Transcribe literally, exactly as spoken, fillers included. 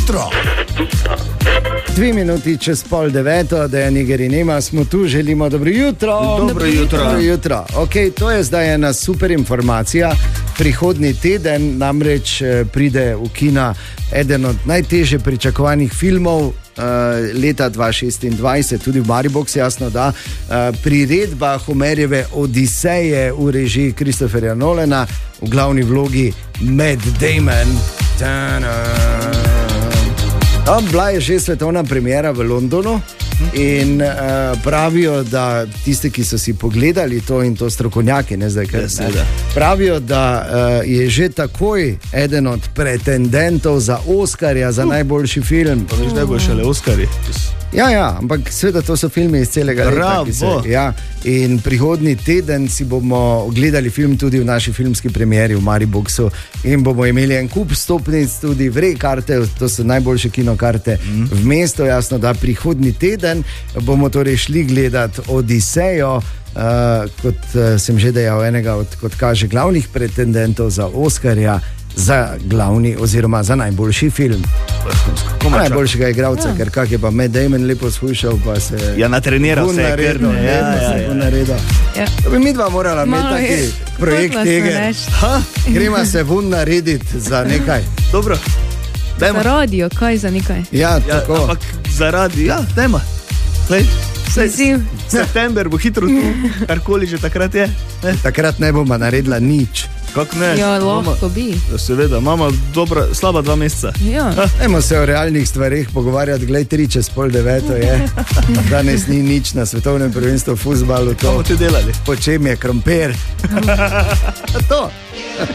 jutro. Dve minuti čez pol deveto, da je Niger in Ema, smo tu, želimo dobro jutro. Dobro jutro. Dobro jutro. Okay, to je zdaj ena super informacija. Prihodnji teden namreč pride v kina eden od najtežje pričakovanih filmov uh, leta dva tisoč šestindvajset, tudi v Mariboku, jasno, da uh, priredba Homerjeve Odiseje v režiji Christopherja Nolana, v glavni vlogi Matt Damon. No, bila je že svetovna premiera v Londonu in uh, pravijo, da tisti, ki so si pogledali to in to strokovnjaki, ne zdaj, kaj se da. Pravijo, da uh, je že takoj eden od pretendentov za Oskarja, za uh. najboljši film. Pa veš, da bo šele Oskarji. Ja, ja, ampak seveda to so filmi iz celega leta. Se, ja, in prihodnji teden si bomo gledali film tudi v naši filmski premieri v Mariboku in bomo imeli en kup stopnic, tudi vrej karte, to so najboljše kinokarte mm. v mestu, jasno, da prihodnji teden bomo torej šli gledati Odisejo, uh, kot uh, sem že dejal, enega od, kot kaže, glavnih pretendentov za Oskarja, za glavni oziroma za najboljši film. Najboljšega igralca, ja. Ker kak je pa Matt Damon lepo spuščal, pa se je ja, natreniral vse, ker ne, ja, ja, ja, ja. naredil. Ja. To bi mi dva morala imeti taki projekt tega. Gremo se vun narediti za nekaj. Dobro. Dajmo. Za radio, kaj za nekaj? Ja, tako. Ja, ampak za radio, ja, dajmo. September bo hitro tu, karkoli že takrat je. Ne? Takrat ne bomo naredila nič. Kako ne? Ja, lahko bi. Seveda, imamo dobra, slaba dva meseca. Ja. Dajmo se o realnih stvarih pogovarjati, glej, tri čez pol deveto je. Danes ni nič na svetovnem prvenstvu v fuzbalu. Kaj bomo te delali? Po čem je krompir? To.